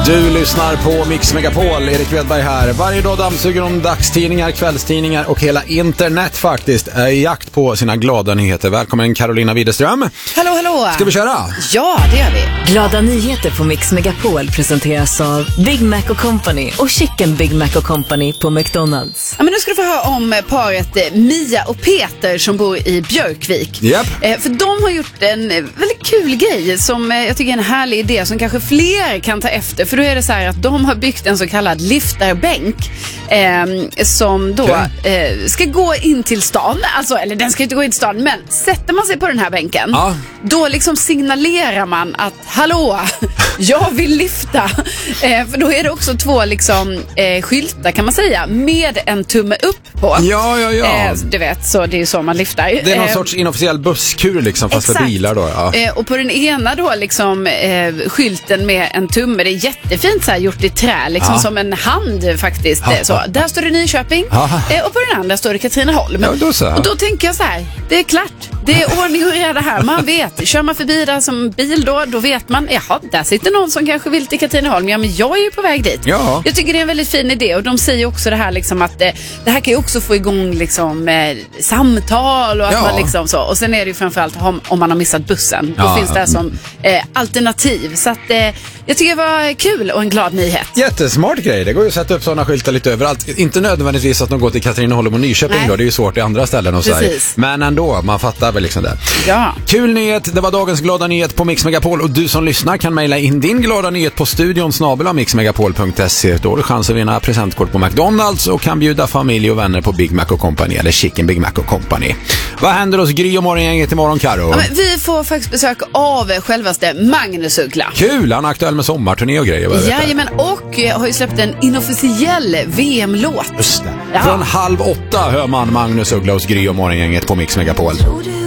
Du lyssnar på Mix Megapol, Erik Wedberg här. Varje dag dammsuger om dagstidningar, kvällstidningar och hela internet faktiskt är i jakt på sina glada nyheter. Välkommen Carolina Widerström. Hallå, hallå. Ska vi köra? Ja, det gör vi. Glada nyheter på Mix Megapol presenteras av Big Mac & Company och Chicken Big Mac & Company på McDonald's. Ja, men nu ska du få höra om paret Mia och Peter som bor i Björkvik. Yep. För de har gjort en väldigt kul grej som jag tycker är en härlig idé som kanske fler kan ta efter. För då är det så här att de har byggt en så kallad liftarbänk som då ska gå in till stan. Alltså, eller den ska inte gå in till stan, men sätter man sig på den här bänken, då liksom signalerar man att hallå, jag vill lyfta. För då är det också två liksom skyltar kan man säga med en tumme upp på. Ja. Du vet, så det är så man lyftar. Det är någon sorts inofficiell busskur liksom, fast för bilar då. Ja. Och på den ena då liksom skylten med en tumme, det är jättefint så här gjort i trä, liksom som en hand faktiskt. Så. Där står det Nyköping och på den andra står det Katrineholm. Ja, och då tänker jag så här, det är klart, det är ordning och reda här. Man vet, kör man förbi där som bil då vet man, jaha, där sitter någon som kanske vill till Katrineholm. Ja, men jag är ju på väg dit. Ja. Jag tycker det är en väldigt fin idé och de säger också det här liksom att det här kan ju också få igång liksom samtal och att man liksom så. Och sen är det ju framförallt om man har missat bussen. Då finns det här som alternativ. Så att jag tycker det var kul och en glad nyhet. Jättesmart grej. Det går ju att sätta upp sådana skyltar lite överallt. Inte nödvändigtvis att de går till Katrineholm och Nyköping då. Det är ju svårt i andra ställen och så här. Men ändå, man fattar väl liksom det. Ja. Kul nyhet. Det var dagens glada nyhet på Mix Megapol. Och du som lyssnar kan mejla in din glada nyhet på studion @mixmegapol.se. Då har du chans att vinna presentkort på McDonald's och kan bjuda familj och vänner på Big Mac & Company eller Chicken Big Mac & Company. Vad händer hos Gry och morgongänget imorgon, Karo? Ja, vi får faktiskt besök av självaste Magnus Uggla. Kul, han är aktuell med sommarturné och grejer. Jajamän, och har ju släppt en inofficiell VM-låt. Just det. Från 7:30 hör man Magnus Uggla hos Gry och morgongänget på Mix Megapol.